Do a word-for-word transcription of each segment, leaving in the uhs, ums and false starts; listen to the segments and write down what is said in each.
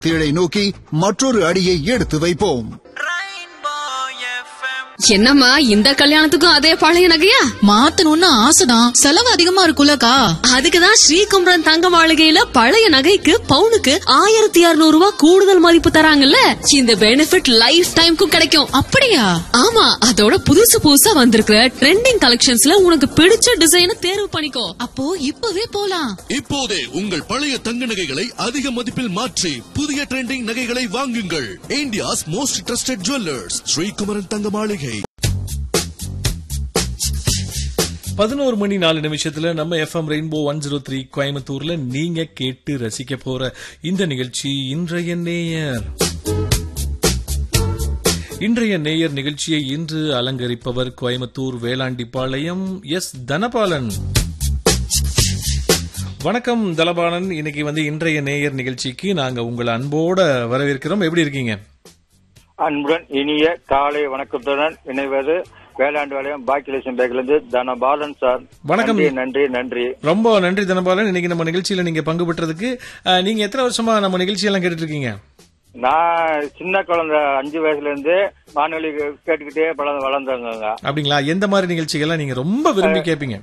கீழை நோக்கி மற்றொரு அடியை எடுத்து வைப்போம். என்னம்மா இந்த கல்யாணத்துக்கும் அதே பழைய நகையா? மாத்தணும்னு ஆசைதான், செலவு அதிகமா இருக்குல்லக்கா. அதுக்குதான் ஸ்ரீகுமரன் தங்க மாளிகையில பழைய நகைக்கு பவுனுக்கு ஆயிரத்தி இருநூறு ரூபாய் கூடுதல் மதிப்பு தராங்கல்ல. இந்த பெனிஃபிட் லைஃப் டைம்க்கும் கிடைக்கும். அப்படியா? ஆமா, அதோட புதுசு புதுசா வந்திருக்கிற ட்ரெண்டிங் கலெக்ஷன்ஸ்ல உனக்கு பிடிச்ச டிசைனை தேர்வு பண்ணிக்கோ. அப்போ இப்பவே போலாம். இப்போதே உங்கள் பழைய தங்க நகைகளை அதிக மதிப்பில் மாற்றி புதிய ட்ரெண்டிங் நகைகளை வாங்குங்கள். India's most trusted jewellers Sri Kumaran தங்க மாளிகை. பதினோரு மணி நாலு நிமிஷத்துல நம்ம FM rainbow one zero three கோயம்புத்தூர்ல நீங்க கேட்டு ரசிக்க போற இந்த நிகழ்ச்சி இன்றைய நேயர். இன்றைய நேயர் நிகழ்ச்சியை இன்று அலங்கரிப்பவர் கோயம்புத்தூர் வேளாண்டிப்பாளையம் எஸ் தனபாலன். வணக்கம் தனபாலன். இன்னைக்கு வந்து இன்றைய நேயர் நிகழ்ச்சிக்கு நாங்க உங்களை அன்போட வரவேற்கிறோம். எப்படி இருக்கீங்க? அன்புடன் இனிய காலை வணக்கத்துடன் இணைவது வேளாண்டு வளையம் பாக்கியலட்சுமி பேக்கிலிருந்து தனபாலன் சார். வணக்கம். நன்றி நன்றி ரொம்ப நன்றி தனபாலன். இன்னைக்கு நம்ம நிகழ்ச்சியில நீங்க பங்கு பெற்றதுக்கு. நீங்க எத்தனை வருஷமா நம்ம நிகழ்ச்சியெல்லாம் கேட்டுட்டு இருக்கீங்க? நான் சின்ன குழந்தை அஞ்சு வயசுல இருந்து வானொலி கேட்டுக்கிட்டே வளர்ந்தாங்க. அப்படிங்களா? எந்த மாதிரி நிகழ்ச்சிகள்லாம் நீங்க ரொம்ப விரும்பி கேட்பீங்க?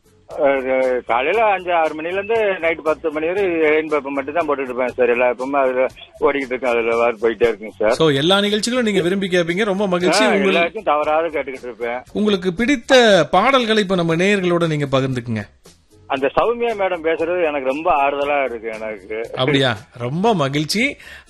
காலையில அஞ்சு ஆறு மணில இருந்து நைட்டு பத்து மணி வரை ரெயின் பேப்பர் மட்டும் தான் போட்டுட்டு இருப்பேன் சார். எல்லா எப்பவுமே அதுல ஓடிக்கிட்டு இருக்கேன், அதுல போயிட்டே இருக்குங்க சார். சோ எல்லா நிகழ்ச்சிகளும் நீங்க விரும்பி கேட்பீங்க. ரொம்ப மகிழ்ச்சி. எல்லாருக்கும் தவறாத கேட்டுக்கிட்டு இருப்பேன். உங்களுக்கு பிடித்த பாடல்களை இப்ப நம்ம நேயர்களோட நீங்க பகிர்ந்துக்குங்க. அந்த சௌமியா மேடம் பேசுறது எனக்கு ரொம்ப ஆறுதலா இருக்கு. எனக்கு அப்படியா? ரொம்ப மகிழ்ச்சி.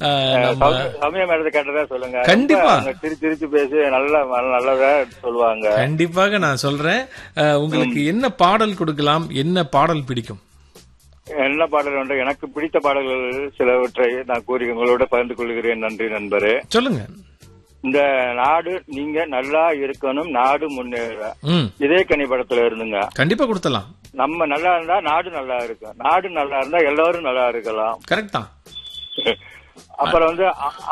சௌமியா மேடத்தை கேட்டதா சொல்லுங்க. கண்டிப்பா திருச்சி திருச்சி பேசி நல்ல நல்லதா சொல்லுவாங்க. கண்டிப்பாக நான் சொல்றேன். உங்களுக்கு என்ன பாடல் கொடுக்கலாம்? என்ன பாடல் பிடிக்கும்? என்ன பாடல் ஒன்று எனக்கு பிடித்த பாடல்கள் சிலவற்றை நான் கூறி உங்களோட பகிர்ந்து கொள்கிறேன். நன்றி நண்பரே. சொல்லுங்க. இந்த நாடு நீங்க நல்லா இருக்கணும், நாடு முன்னேற, இதே கனி படத்துல இருந்துங்க. கண்டிப்பா கொடுத்தலாம். நம்ம நல்லா இருந்தா நாடு நல்லா இருக்கும், நாடு நல்லா இருந்தா எல்லாரும் நல்லா இருக்கலாம். கரெக்ட் தான். அப்புறம் வந்து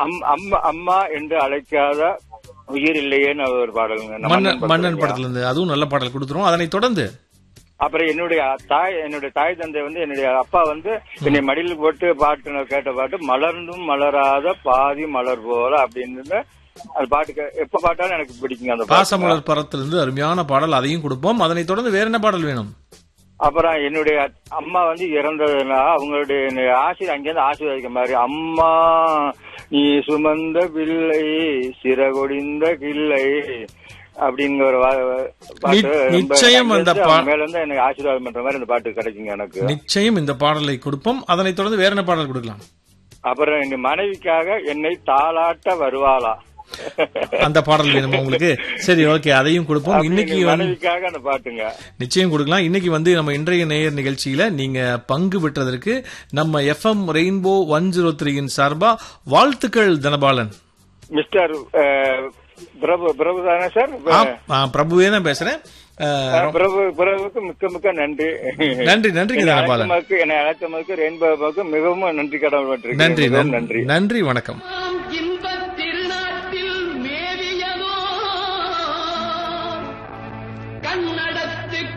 அம்மா என்று அழைக்காத உயிர் இல்லையேன்னு ஒரு பாடலுங்க, மன்னன் படத்துல இருந்து. அதுவும் நல்ல பாடல் கொடுத்துரும். அதனை தொடர்ந்து அப்புறம் என்னுடைய தாய் என்னுடைய தாய் தந்தை வந்து என்னுடைய அப்பா வந்து என்னை மடியில் போட்டு பாட்டு கேட்ட பாட்டு மலர்ந்தும் மலராத பாதி மலர் போல அப்படின்னு அந்த பாட்டுக்கு எப்ப பாட்டாலும் எனக்கு பிடிக்குங்க. அந்த பாசமலர் படத்திலிருந்து அருமையான பாடல், அதையும் கொடுப்போம். அதனை தொடர்ந்து வேற என்ன பாடல் வேணும்? அப்புறம் என்னுடைய அம்மா வந்து இறந்ததுனா அவங்களுடைய ஆசீர் அங்கிருந்து ஆசீர்வதிக்க மாதிரி, அம்மா நீ சுமந்த பிள்ளை சிறகொடிந்த கிள்ளை அப்படிங்கிற பாட்டு நிச்சயம் அந்த மேல இருந்து எனக்கு ஆசீர்வாதம் பண்ற மாதிரி இந்த பாட்டு கிடைக்குங்க எனக்கு. நிச்சயம் இந்த பாடலை கொடுப்போம். அதனை தொடர்ந்து வேற என்ன பாடல் கொடுக்கலாம்? அப்புறம் என் மனைவிக்காக என்னை தாளாட்ட வருவாளா, அந்த பாடல் வேணுமா உங்களுக்கு? சரி, ஓகே, அதையும் கொடுப்போம். இன்னைக்கு மனைவிக்காக அந்த பாட்டுங்க நிச்சயம் கொடுக்கலாம். இன்னைக்கு வந்து நம்ம இன்றைய நேயர் நிகழ்ச்சியில நீங்க பங்கு பெற்றதற்கு நம்ம எஃப்எம் ரெயின்போ ஒன் ஜீரோ த்ரீயின் சார்பா வாழ்த்துக்கள் தனபாலன். மிஸ்டர் பிரபு பிரபு தானே சார்? பிரபுவே தான் பேசுறேன். பிரபு பிரபுக்கு மிக்க மிக்க நன்றி. நன்றி நன்றி தனபாலன். என்னை அழைத்தமைக்கு ரெயின்போவுக்கு மிகவும் நன்றி கடமைப்பட்டிருக்கேன். நன்றி நன்றி நன்றி. வணக்கம்.